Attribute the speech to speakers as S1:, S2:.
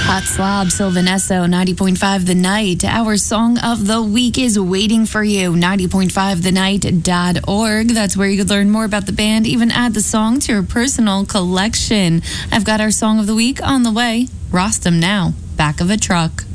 S1: Hot Slob, Sylvanesso, 90.5 The Night. Our song of the week is waiting for you. 90.5thenight.org. That's where you could learn more about the band, even add the song to your personal collection. I've got our song of the week on the way. Rostam now, back of a truck.